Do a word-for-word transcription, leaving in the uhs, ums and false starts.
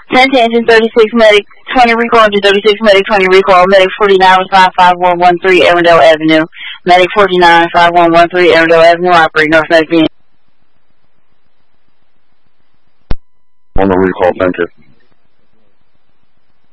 ten to engine thirty-six, medic twenty recall, engine thirty-six, medic twenty recall, medic forty-nine, respond five one one three, Arundel Avenue. Medic forty-nine, five one one three, Arundel Avenue, operate North Medic. On the recall, thank you.